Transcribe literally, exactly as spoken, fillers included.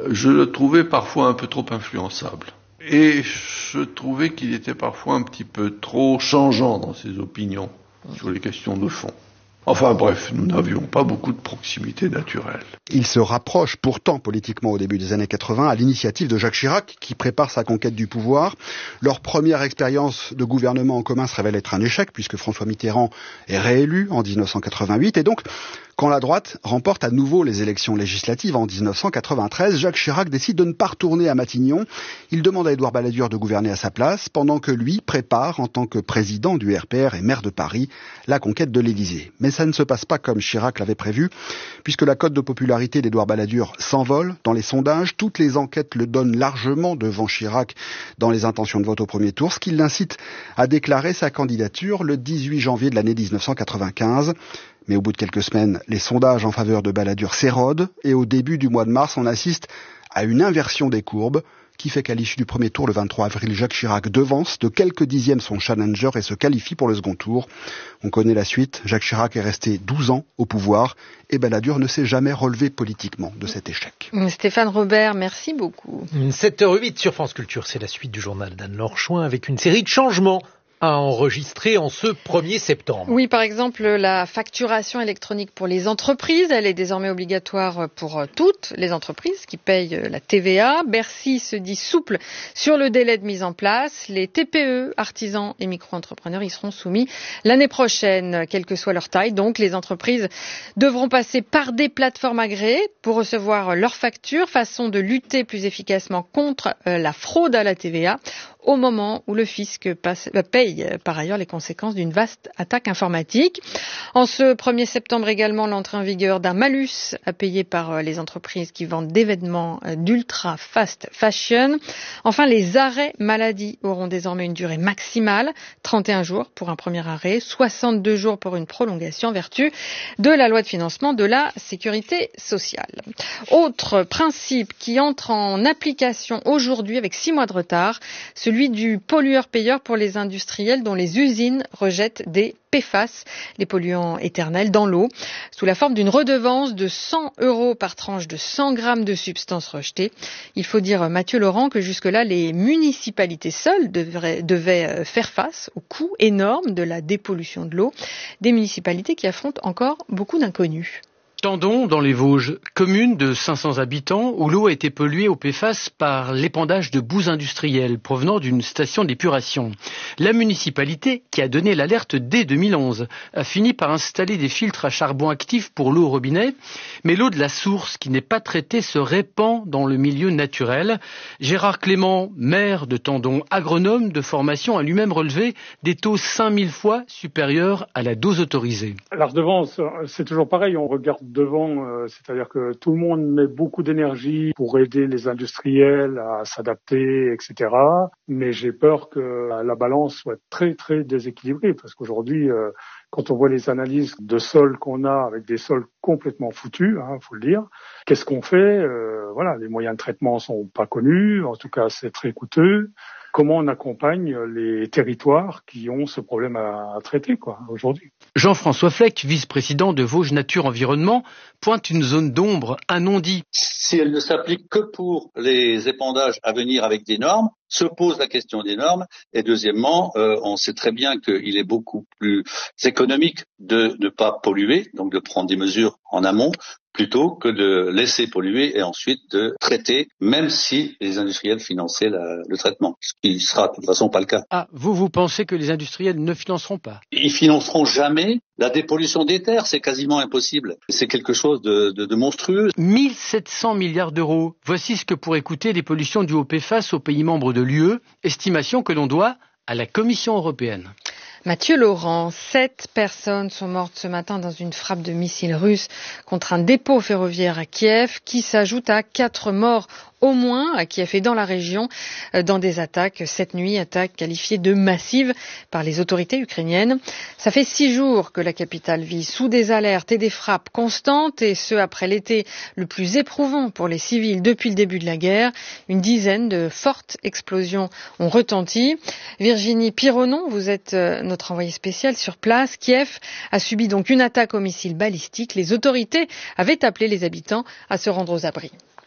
je le trouvais parfois un peu trop influençable. Et je trouvais qu'il était parfois un petit peu trop changeant dans ses opinions sur les questions de fond. Enfin bref, nous n'avions pas beaucoup de proximité naturelle. Il se rapproche pourtant politiquement au début des années quatre-vingts à l'initiative de Jacques Chirac qui prépare sa conquête du pouvoir. Leur première expérience de gouvernement en commun se révèle être un échec puisque François Mitterrand est réélu en dix-neuf cent quatre-vingt-huit et donc quand la droite remporte à nouveau les élections législatives en dix-neuf cent quatre-vingt-treize, Jacques Chirac décide de ne pas retourner à Matignon. Il demande à Édouard Balladur de gouverner à sa place pendant que lui prépare en tant que président du R P R et maire de Paris la conquête de l'Élysée. Mais ça ne se passe pas comme Chirac l'avait prévu puisque la cote de popularité d'Édouard Balladur s'envole dans les sondages. Toutes les enquêtes le donnent largement devant Chirac dans les intentions de vote au premier tour, ce qui l'incite à déclarer sa candidature le dix-huit janvier de l'année dix-neuf cent quatre-vingt-quinze. Mais au bout de quelques semaines, les sondages en faveur de Balladur s'érodent et au début du mois de mars, on assiste à une inversion des courbes qui fait qu'à l'issue du premier tour, le vingt-trois avril, Jacques Chirac devance de quelques dixièmes son challenger et se qualifie pour le second tour. On connaît la suite. Jacques Chirac est resté douze ans au pouvoir et Balladur ne s'est jamais relevé politiquement de cet échec. Stéphane Robert, merci beaucoup. sept heures huit sur France Culture, c'est la suite du journal d'Anne-Laure Chouin avec une série de changements à enregistrer en ce premier septembre. Oui, par exemple, la facturation électronique pour les entreprises, elle est désormais obligatoire pour toutes les entreprises qui payent la T V A. Bercy se dit souple sur le délai de mise en place. Les T P E, artisans et micro-entrepreneurs y seront soumis l'année prochaine, quelle que soit leur taille. Donc, les entreprises devront passer par des plateformes agréées pour recevoir leurs factures, façon de lutter plus efficacement contre la fraude à la T V A au moment où le fisc passe, paye par ailleurs les conséquences d'une vaste attaque informatique. En ce premier septembre également, l'entrée en vigueur d'un malus à payer par les entreprises qui vendent des vêtements d'ultra fast fashion. Enfin, les arrêts maladie auront désormais une durée maximale, trente et un jours pour un premier arrêt, soixante-deux jours pour une prolongation en vertu de la loi de financement de la sécurité sociale. Autre principe qui entre en application aujourd'hui avec six mois de retard, celui du pollueur-payeur pour les industriels dont les usines rejettent des P F A S, les polluants éternels, dans l'eau, sous la forme d'une redevance de cent euros par tranche de cent grammes de substances rejetées. Il faut dire, Mathieu Laurent, que jusque-là, les municipalités seules devraient, devaient faire face au coût énorme de la dépollution de l'eau, des municipalités qui affrontent encore beaucoup d'inconnus. Tendon, dans les Vosges, commune de cinq cents habitants où l'eau a été polluée au P F A S par l'épandage de boues industrielles provenant d'une station d'épuration. La municipalité, qui a donné l'alerte dès deux mille onze, a fini par installer des filtres à charbon actif pour l'eau au robinet, mais l'eau de la source qui n'est pas traitée se répand dans le milieu naturel. Gérard Clément, maire de Tendon, agronome de formation, a lui-même relevé des taux cinq mille fois supérieurs à la dose autorisée. La redevance, c'est toujours pareil, on regarde devant, euh, c'est-à-dire que tout le monde met beaucoup d'énergie pour aider les industriels à s'adapter, et cetera. Mais j'ai peur que la balance soit très très déséquilibrée parce qu'aujourd'hui, euh, quand on voit les analyses de sols qu'on a avec des sols complètement foutus, hein, faut le dire, qu'est-ce qu'on fait euh, Voilà, les moyens de traitement sont pas connus, en tout cas c'est très coûteux. Comment on accompagne les territoires qui ont ce problème à, à traiter quoi, aujourd'hui. Jean-François Fleck, vice-président de Vosges Nature Environnement, pointe une zone d'ombre, un non-dit. Si elle ne s'applique que pour les épandages à venir avec des normes, se pose la question des normes. Et deuxièmement, euh, on sait très bien qu'il est beaucoup plus économique de ne pas polluer, donc de prendre des mesures en amont, plutôt que de laisser polluer et ensuite de traiter, même si les industriels finançaient la, le traitement, ce qui sera de toute façon pas le cas. Ah, vous, vous pensez que les industriels ne financeront pas? Ils financeront jamais la dépollution des terres, c'est quasiment impossible. C'est quelque chose de, de, de monstrueux. mille sept cents milliards d'euros. Voici ce que pourraient coûter les pollutions dues au P F A S aux pays membres de l'U E, estimation que l'on doit à la Commission européenne. Mathieu Laurent, sept personnes sont mortes ce matin dans une frappe de missiles russes contre un dépôt ferroviaire à Kiev, qui s'ajoute à quatre morts au moins à Kiev et dans la région dans des attaques cette nuit, attaques qualifiées de massives par les autorités ukrainiennes. Ça fait six jours que la capitale vit sous des alertes et des frappes constantes, et ce après l'été le plus éprouvant pour les civils depuis le début de la guerre. Une dizaine de fortes explosions ont retenti. Virginie Pironon, vous êtes notre envoyée spéciale sur place. Kiev a subi donc une attaque au missile balistique. Les autorités avaient appelé les habitants à se rendre aux abris.